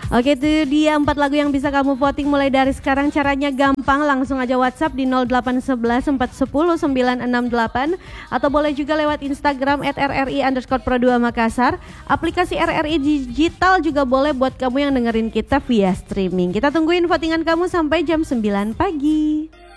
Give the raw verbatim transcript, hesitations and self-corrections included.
Oke, itu dia empat lagu yang bisa kamu voting mulai dari sekarang. Caranya gampang, langsung aja WhatsApp di nol delapan satu satu empat satu nol sembilan enam delapan atau boleh juga lewat Instagram at r r i underscore pro dua Makassar. Aplikasi R R I Digital juga boleh buat kamu yang dengerin kita via streaming. Kita tungguin votingan kamu sampai jam sembilan pagi.